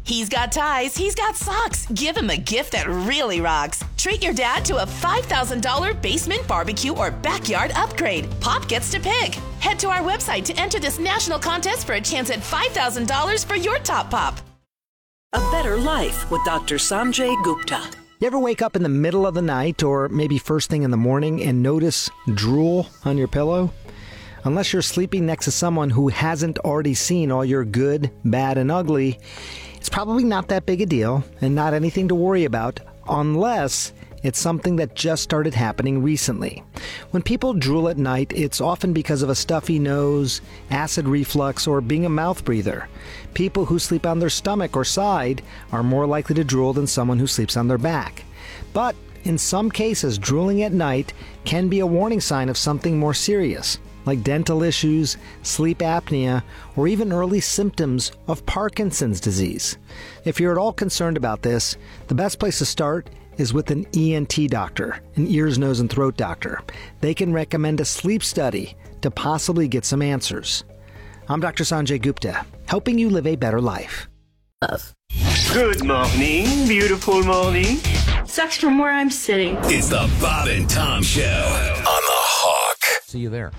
He's got ties, he's got socks. Give him a gift that really rocks. Treat your dad to a $5,000 basement barbecue or backyard upgrade. Pop gets to pick. Head to our website to enter this national contest for a chance at $5,000 for your top pop. A Better Life with Dr. Sanjay Gupta. You ever wake up in the middle of the night or maybe first thing in the morning and notice drool on your pillow? Unless you're sleeping next to someone who hasn't already seen all your good, bad, and ugly, it's probably not that big a deal and not anything to worry about unless it's something that just started happening recently. When people drool at night, it's often because of a stuffy nose, acid reflux, or being a mouth breather. People who sleep on their stomach or side are more likely to drool than someone who sleeps on their back. But in some cases, drooling at night can be a warning sign of something more serious, like dental issues, sleep apnea, or even early symptoms of Parkinson's disease. If you're at all concerned about this, the best place to start is with an ENT doctor, an ears, nose, and throat doctor. They can recommend a sleep study to possibly get some answers. I'm Dr. Sanjay Gupta, helping you live a better life. Good morning, beautiful morning. Sucks from where I'm sitting. It's the Bob and Tom Show on the Hawk. See you there.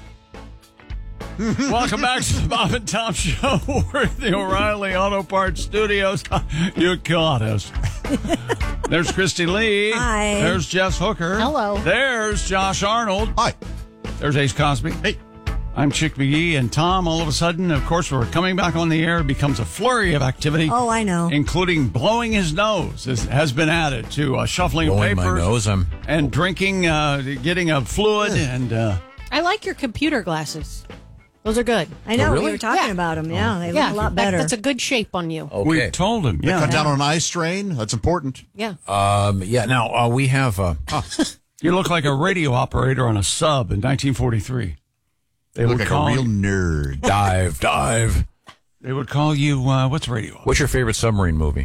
Welcome back to the Bob and Tom Show. We're at the O'Reilly Auto Parts Studios. You caught us. There's Christy Lee. Hi. There's Jess Hooker. Hello. There's Josh Arnold. Hi. There's Ace Cosby. Hey. I'm Chick McGee, and Tom, all of a sudden, of course, we're coming back on the air. It becomes a flurry of activity. Oh, I know. Including blowing his nose has been added to shuffling Blowing papers. my nose, and drinking, getting a fluid, and... I like your computer glasses. Those are good. I know. really? We were talking about them. Yeah, they look a lot better. That's a good shape on you. Okay. We told him. They Yeah. cut down on eye strain. That's important. Yeah. Yeah, now we have... You look like a radio operator on a sub in 1943. They You look would like call a real nerd. dive. They would call you, what's radio? What's your favorite submarine movie?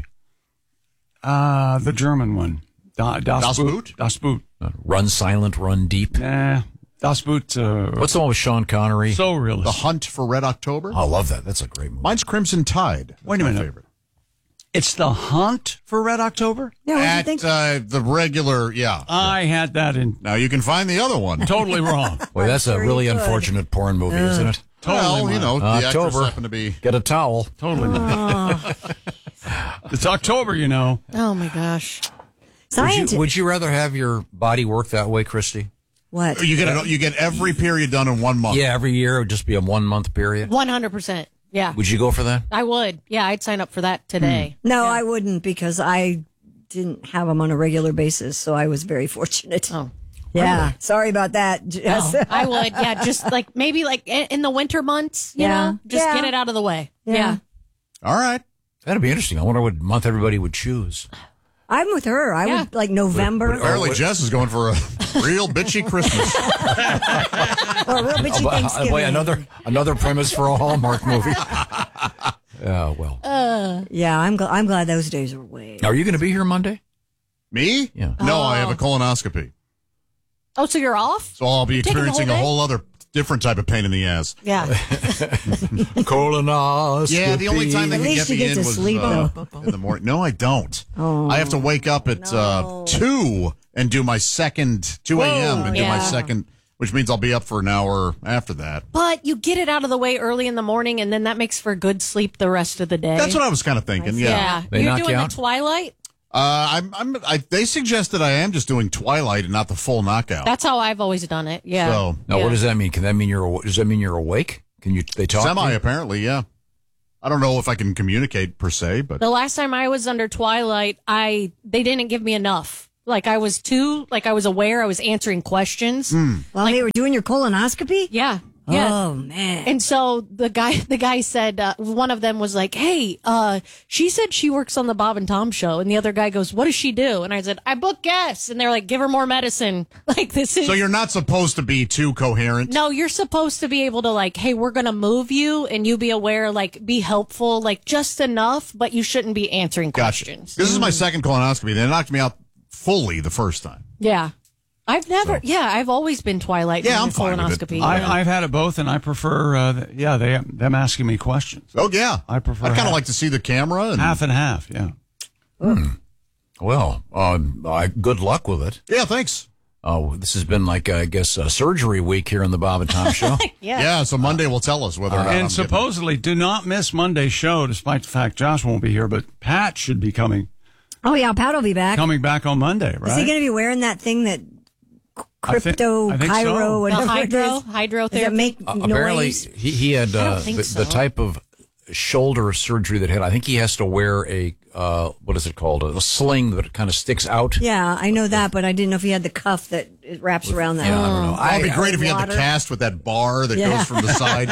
The German one. Das Boot? Das Boot. Run Silent, Run Deep. Nah, Das Boot. What's the one with Sean Connery? So The realistic. Hunt for Red October. I love that. That's a great movie. Mine's Crimson Tide. That's Wait a my minute. favorite. It's the Hunt for Red October? Yeah, what do you At think? the regular, yeah. I had that in Now you can find the other one. totally wrong. Boy, that's a sure really you could. unfortunate porn movie, isn't it? Totally Well, you wrong. know, the actors October. happen to be. Get a towel. Totally wrong. It's October, you know. Oh, my gosh. Would you rather have your body work that way, Christy? What? You get every period done in 1 month. Yeah, every year it would just be a 1 month period. 100%. Yeah. Would you go for that? I would. Yeah, I'd sign up for that today. No, I wouldn't because I didn't have them on a regular basis, so I was very fortunate. Oh. Yeah. Sorry about that, Jess. Oh, I would. Yeah, just like maybe like in the winter months, you Yeah. know, just Yeah. get it out of the way. Yeah. Yeah. All right. That'd be interesting. I wonder what month everybody would choose. I'm with her. I Yeah. would like November Apparently, Jess is going for a real bitchy Christmas. or a real bitchy Thanksgiving. Wait, another premise for a Hallmark movie. Yeah, well. Yeah, I'm glad those days are away. Are you going to be here Monday? Me? Yeah. No, I have a colonoscopy. Oh, so you're off? So I'll be Taking the experiencing whole a day? whole other different type of pain in the ass. Yeah. Colonoscopy. Yeah, the only time they At could least get you me get in to was sleep, though. in the morning. No, I don't. Oh, I have to wake up at 2 and do my second 2 a.m. and do my Yeah. second, which means I'll be up for an hour after that. But you get it out of the way early in the morning, and then that makes for good sleep the rest of the day. That's what I was kind of thinking. Yeah. They You're knock doing you the out? Twilight? They suggested I am just doing Twilight and not the full knockout. That's how I've always done it. Yeah. So Now, Yeah. what does that mean? Does that mean you're awake? Can you? They talk. semi to you? apparently, yeah. I don't know if I can communicate per se, but The last time I was under Twilight, they didn't give me enough. Like I was aware, I was answering questions. While they were doing your colonoscopy? Yeah. Yeah. Oh, man. And so the guy said, one of them was like, hey, she said she works on the Bob and Tom show. And the other guy goes, what does she do? And I said, I book guests. And they're like, give her more medicine. Like this is. so you're not supposed to be too coherent. No, you're supposed to be able to like, hey, we're going to move you and you be aware, like be helpful, like just enough, but you shouldn't be answering Gotcha. questions. This is my second colonoscopy. They knocked me out fully the first time. Yeah. I've always been Twilight. Yeah, I'm and fine with it. colonoscopy. I've had it both, and I prefer, them asking me questions. Oh, yeah. I prefer I'd kind of like to see the camera. And... half and half, yeah. Well, good luck with it. Yeah, thanks. Oh, this has been like, I guess, surgery week here on the Bob and Tom Show. Yeah, so Monday will tell us whether or not And I'm supposedly, do not miss Monday's show, despite the fact Josh won't be here, but Pat should be coming Oh, yeah, Pat will be back. back on Monday, right? Is he going to be wearing that thing that I think Chiro, so. whatever The it is? hydrotherapy. Does it make Apparently, noise? he had the type of shoulder surgery that I think he has to wear a, what is it called? A sling that kind of sticks out. Yeah, I know that, but I didn't know if he had the cuff that it wraps around that. Yeah, I don't know. It'd be great if he had the cast with that bar that goes from the side.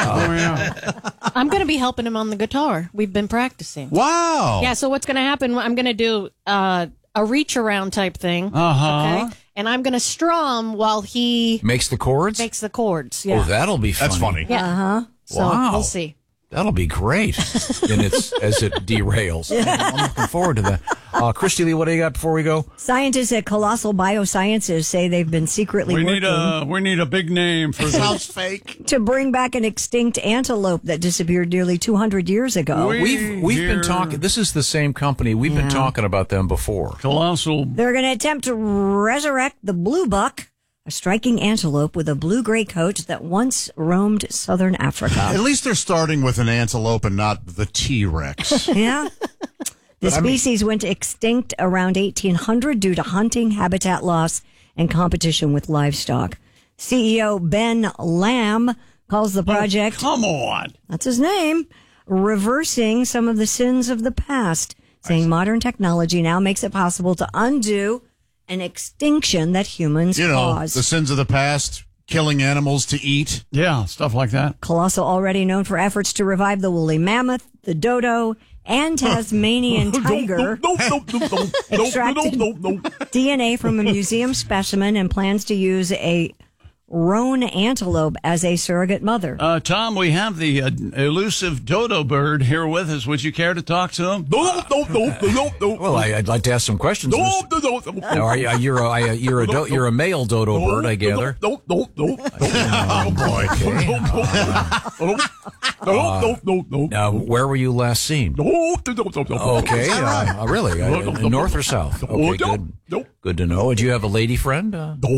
I'm going to be helping him on the guitar. We've been practicing. Wow. Yeah, so what's going to happen, I'm going to do a reach around type thing. Uh-huh. Okay? And I'm going to strum while he Makes the chords? makes the chords. Yeah. Oh, that'll be funny. That's funny. Yeah. Uh-huh. So Wow. we'll see. That'll be great. And as it derails. I'm looking forward to that. Christy Lee, what do you got before we go? Scientists at Colossal Biosciences say they've been secretly We working need a big name for this. Sounds fake. to bring back an extinct antelope that disappeared nearly 200 years ago. We've been talking. This is the same company. We've been talking about them before. Colossal. They're going to attempt to resurrect the blue buck, a striking antelope with a blue-gray coat that once roamed southern Africa. At least they're starting with an antelope and not the T-Rex. Yeah. The species went extinct around 1800 due to hunting, habitat loss, and competition with livestock. CEO Ben Lamb calls the project, Come on. that's his name, reversing some of the sins of the past, saying modern technology now makes it possible to undo an extinction that humans caused. The sins of the past, killing animals to eat. Yeah, stuff like that. Colossal, already known for efforts to revive the woolly mammoth, the dodo, and Tasmanian tiger, extracted DNA from a museum specimen and plans to use a roan antelope as a surrogate mother. Tom, we have the elusive dodo bird here with us. Would you care to talk to him? Well, I'd like to ask some questions. You're a male dodo bird, I gather. Oh, boy. Now, where were you last seen? Okay, really? North or south? Okay, good. Good to know. Do you have a lady friend?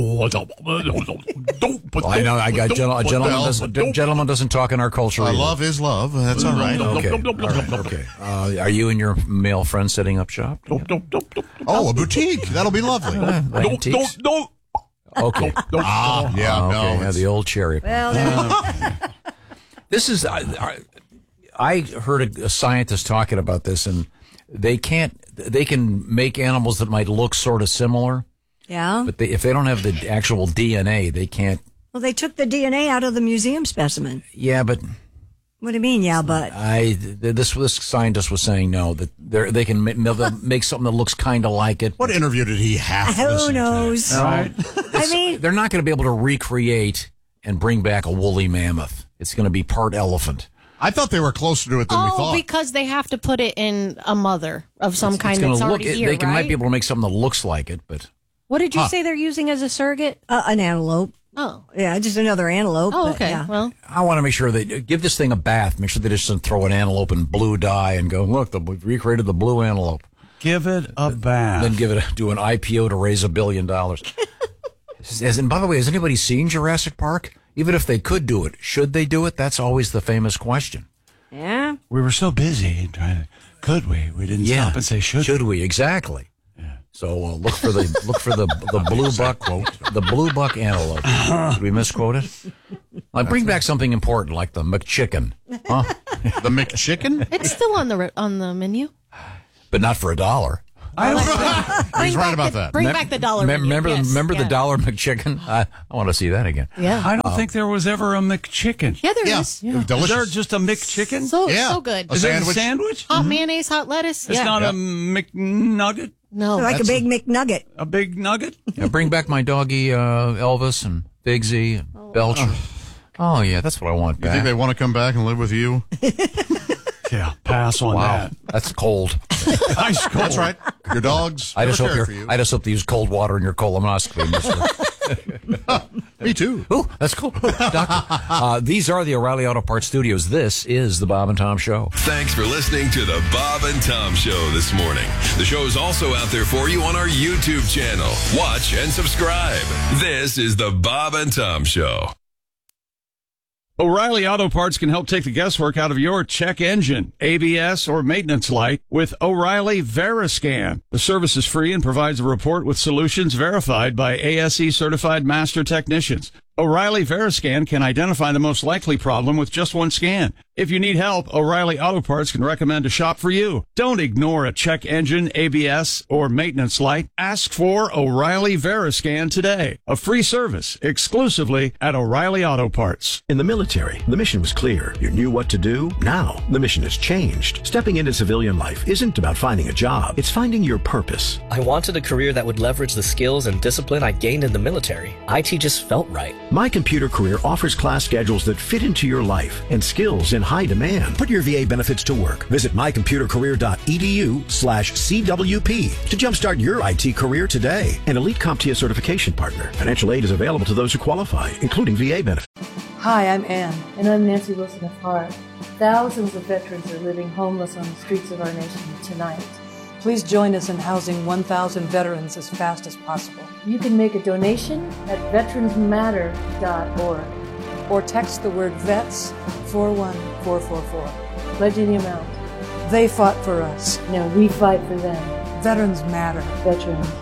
Well, I know. I got a gentleman doesn't talk in our culture. I either. love is love. That's all right. Okay. All right. Okay. Are you and your male friend setting up shop? Oh, a boutique. That'll be lovely. Antiques? Okay. Yeah, no. Okay. Yeah, the old cherry. Well, This is. I heard a scientist talking about this, and they can make animals that might look sort of similar. yeah. But if they don't have the actual DNA, they can't. Well, they took the DNA out of the museum specimen. Yeah, but What do you mean, yeah, but? this scientist was saying no, that they can make something that looks kind of like it. What interview did he have? Who knows? Right. I mean, They're not going to be able to recreate and bring back a woolly mammoth. It's going to be part elephant. I thought they were closer to it than we thought. Because they have to put it in a mother of some kind It's that's gonna already here, They might right? be able to make something that looks like it, but What did you say they're using as a surrogate? an antelope. Oh. Yeah, just another antelope. Oh, but okay. yeah. Well, I want to make sure they give this thing a bath. Make sure they just don't throw an antelope in blue dye and go, look, we've recreated the blue antelope. Give it a bath. Then do an IPO to raise $1 billion. And by the way, has anybody seen Jurassic Park? Even if they could do it, should they do it? That's always the famous question. Yeah. We were so busy trying to. Could we? We didn't stop and say should. Should we? Exactly. Yeah. So look for the blue buck the blue buck antelope. Did we misquote it? Bring back something important like the McChicken. Huh? The McChicken? it's still on the menu. But not for $1. He's right about that. Bring back the dollar menu. Remember Yes, the dollar McChicken? I want to see that again. Yeah. I don't think there was ever a McChicken. Yeah, there is. Yeah. Is Delicious. there just a McChicken? So good. A Is it a sandwich? sandwich? Hot mayonnaise, hot lettuce. It's not a McNugget? No. Like a big McNugget. A big nugget? Yeah, bring back my doggy Elvis and Bigsy and Belcher. Oh yeah, that's what I want You back. think they want to come back and live with you? Yeah, pass on Wow, that. that's cold. Ice cold. That's right. Your dogs. I just never hope cared for you. I just hope they use cold water in your colonoscopy, mister. Me too. Oh, that's cool. Doctor, these are the O'Reilly Auto Parts Studios. This is the Bob and Tom Show. Thanks for listening to the Bob and Tom Show this morning. The show is also out there for you on our YouTube channel. Watch and subscribe. This is the Bob and Tom Show. O'Reilly Auto Parts can help take the guesswork out of your check engine, ABS, or maintenance light with O'Reilly Veriscan. The service is free and provides a report with solutions verified by ASE certified master technicians. O'Reilly Veriscan can identify the most likely problem with just one scan. If you need help, O'Reilly Auto Parts can recommend a shop for you. Don't ignore a check engine, ABS, or maintenance light. Ask for O'Reilly Veriscan today. A free service exclusively at O'Reilly Auto Parts. In the military, the mission was clear. You knew what to do. Now, the mission has changed. Stepping into civilian life isn't about finding a job. It's finding your purpose. I wanted a career that would leverage the skills and discipline I gained in the military. IT just felt right. My Computer Career offers class schedules that fit into your life and skills in high demand. Put your VA benefits to work. Visit mycomputercareer.edu/CWP to jumpstart your IT career today. An elite CompTIA certification partner. Financial aid is available to those who qualify, including VA benefits. Hi, I'm Ann. And I'm Nancy Wilson of Heart. Thousands of veterans are living homeless on the streets of our nation tonight. Please join us in housing 1,000 veterans as fast as possible. You can make a donation at veteransmatter.org or text the word VETS 41444. Pledge any amount. They fought for us. Now we fight for them. Veterans matter. Veterans matter.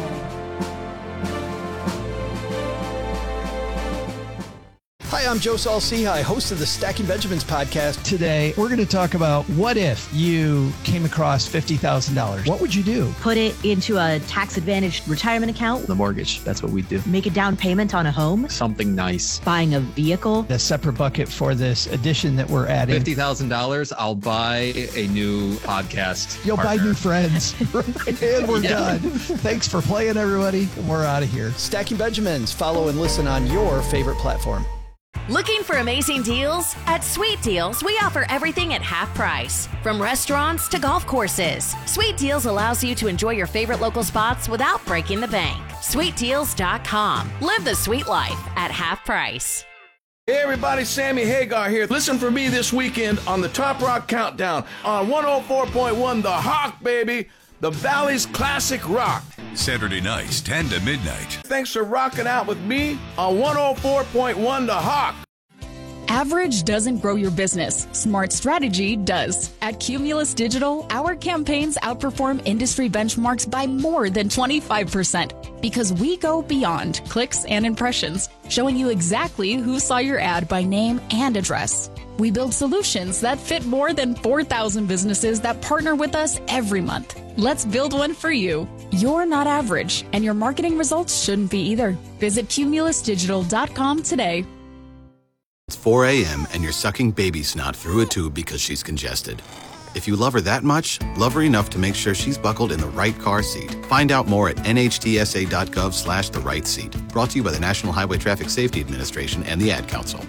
Hi, I'm Joe Saul-Sehy, host of the Stacking Benjamins podcast. Today, we're going to talk about what if you came across $50,000? What would you do? Put it into a tax-advantaged retirement account. The mortgage. That's what we do. Make a down payment on a home. Something nice. Buying a vehicle. A separate bucket for this addition that we're adding. $50,000, I'll buy a new podcast. You'll partner. buy new friends. And we're done. Thanks for playing, everybody. We're out of here. Stacking Benjamins. Follow and listen on your favorite platform. Looking for amazing deals? At Sweet Deals, we offer everything at half price. From restaurants to golf courses, Sweet Deals allows you to enjoy your favorite local spots without breaking the bank. SweetDeals.com. Live the sweet life at half price. Hey everybody, Sammy Hagar here. Listen for me this weekend on the Top Rock Countdown on 104.1 The Hawk, baby. The Valley's classic rock. Saturday nights, 10 to midnight. Thanks for rocking out with me on 104.1 The Hawk. Average doesn't grow your business. Smart strategy does. At Cumulus Digital, our campaigns outperform industry benchmarks by more than 25% because we go beyond clicks and impressions, showing you exactly who saw your ad by name and address. We build solutions that fit more than 4,000 businesses that partner with us every month. Let's build one for you. You're not average, and your marketing results shouldn't be either. Visit cumulusdigital.com today. It's 4 a.m. and you're sucking baby snot through a tube because she's congested. If you love her that much, love her enough to make sure she's buckled in the right car seat. Find out more at nhtsa.gov/the right seat. Brought to you by the National Highway Traffic Safety Administration and the Ad Council.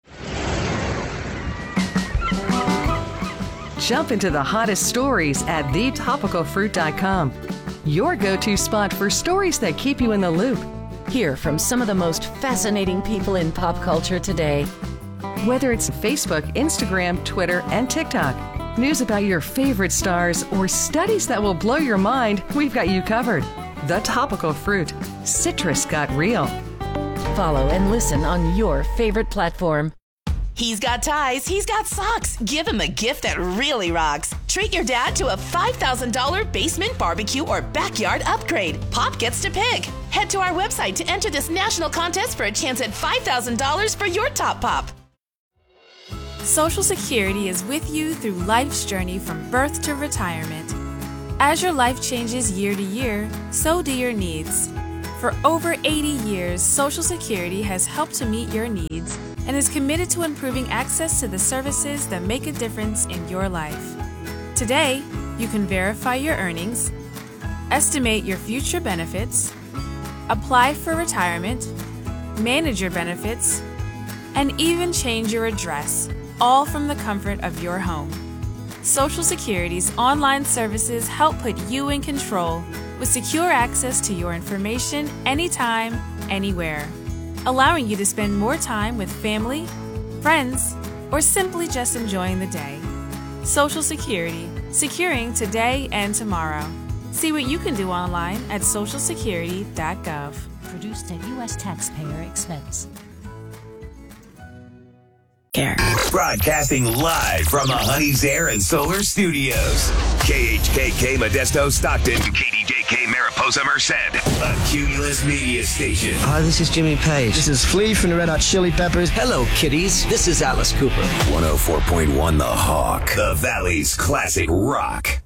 Jump into the hottest stories at thetopicalfruit.com. Your go-to spot for stories that keep you in the loop. Hear from some of the most fascinating people in pop culture today. Whether it's Facebook, Instagram, Twitter, and TikTok, news about your favorite stars, or studies that will blow your mind, we've got you covered. The Topical Fruit. Citrus got real. Follow and listen on your favorite platform. He's got ties, he's got socks. Give him a gift that really rocks. Treat your dad to a $5,000 basement barbecue or backyard upgrade. Pop gets to pick. Head to our website to enter this national contest for a chance at $5,000 for your top pop. Social Security is with you through life's journey from birth to retirement. As your life changes year to year, so do your needs. For over 80 years, Social Security has helped to meet your needs and is committed to improving access to the services that make a difference in your life. Today, you can verify your earnings, estimate your future benefits, apply for retirement, manage your benefits, and even change your address, all from the comfort of your home. Social Security's online services help put you in control with secure access to your information anytime, anywhere, allowing you to spend more time with family, friends, or simply just enjoying the day. Social Security, securing today and tomorrow. See what you can do online at socialsecurity.gov. Produced at U.S. taxpayer expense. Broadcasting live from the Honey's Air and Solar Studios. KHKK Modesto Stockton. KDJK Mariposa Merced. A Cumulus Media Station. Hi, this is Jimmy Page. This is Flea from the Red Hot Chili Peppers. Hello, kiddies. This is Alice Cooper. 104.1 The Hawk. The Valley's classic rock.